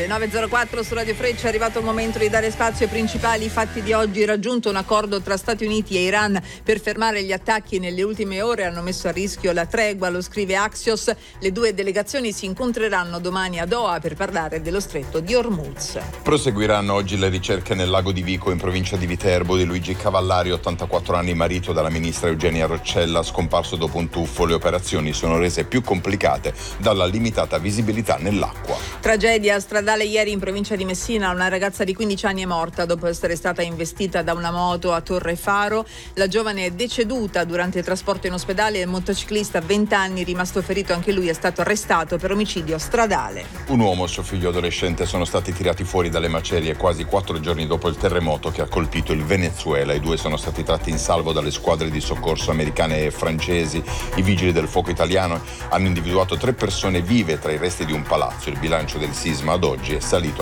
9.04 su Radio Freccia. È arrivato il momento di dare spazio ai principali fatti di oggi. Raggiunto un accordo tra Stati Uniti e Iran per fermare gli attacchi nelle ultime ore hanno messo a rischio la tregua, lo scrive Axios. Le due delegazioni si incontreranno domani a Doha per parlare dello stretto di Hormuz. Proseguiranno oggi le ricerche nel lago di Vico in provincia di Viterbo di Luigi Cavallari, 84 anni, marito della ministra Eugenia Roccella, scomparso dopo un tuffo. Le operazioni sono rese più complicate dalla limitata visibilità nell'acqua. Tragedia stradale ieri in provincia di Messina. Una ragazza di 15 anni è morta dopo essere stata investita da una moto a Torre Faro. La giovane è deceduta durante il trasporto in ospedale e il motociclista, 20 anni, rimasto ferito anche lui, è stato arrestato per omicidio stradale. Un uomo e suo figlio adolescente sono stati tirati fuori dalle macerie quasi 4 giorni dopo il terremoto che ha colpito il Venezuela. I due sono stati tratti in salvo dalle squadre di soccorso americane e francesi. I vigili del fuoco italiano hanno individuato 3 persone vive tra i resti di un palazzo. Il bilancio del sisma ad oggi è salito a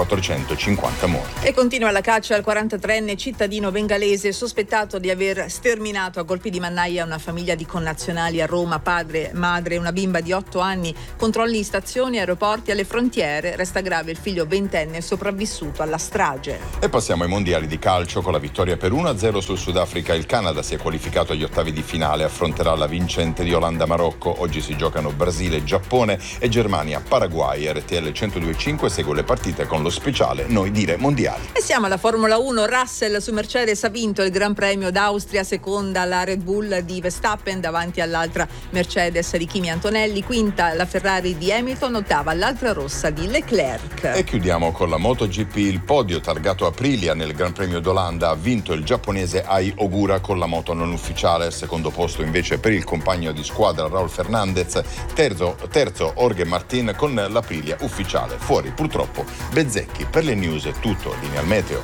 1450 morti. E continua la caccia al 43enne cittadino bengalese sospettato di aver sterminato a colpi di mannaia una famiglia di connazionali a Roma, padre, madre e una bimba di 8 anni. Controlli in stazioni, aeroporti, alle frontiere. Resta grave il figlio ventenne sopravvissuto alla strage. E passiamo ai mondiali di calcio. Con la vittoria per 1-0 sul Sudafrica, il Canada si è qualificato agli ottavi di finale. Affronterà la vincente di Olanda-Marocco. Oggi si giocano Brasile, Giappone e Germania, Paraguay. RTL 102.5 segue le partite con lo speciale Noi dire mondiali. E siamo alla Formula 1. Russell su Mercedes ha vinto il Gran Premio d'Austria, seconda la Red Bull di Verstappen davanti all'altra Mercedes di Kimi Antonelli, quinta la Ferrari di Hamilton, ottava l'altra rossa di Leclerc. E chiudiamo con la MotoGP. Il podio targato Aprilia nel Gran Premio d'Olanda ha vinto il giapponese Ai Ogura con la moto non ufficiale. Secondo posto invece per il compagno di squadra Raul Fernandez. Terzo Jorge Martin con l'Aprilia ufficiale. Fuori purtroppo Bezzecchi. Per le news è tutto. Linea al meteo.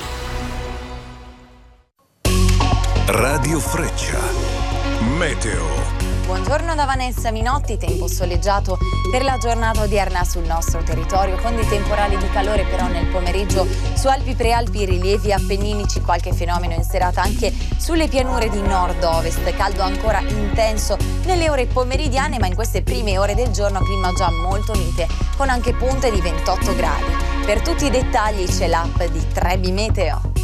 Radio Freccia. Meteo. Buongiorno da Vanessa Minotti, tempo soleggiato per la giornata odierna sul nostro territorio, con dei temporali di calore però nel pomeriggio su Alpi Prealpi, rilievi appenninici, qualche fenomeno in serata anche sulle pianure di nord-ovest, caldo ancora intenso nelle ore pomeridiane, ma in queste prime ore del giorno clima già molto mite, con anche punte di 28 gradi. Per tutti i dettagli c'è l'app di Trebi Meteo.